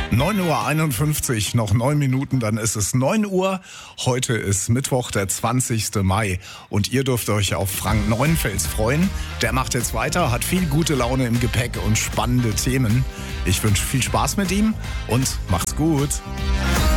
9:51 Uhr, noch 9 Minuten, dann ist es 9 Uhr. Heute ist Mittwoch, der 20. Mai und ihr dürft euch auf Frank Neuenfels freuen. Der macht jetzt weiter, hat viel gute Laune im Gepäck und spannende Themen. Ich wünsche viel Spaß mit ihm und macht's gut.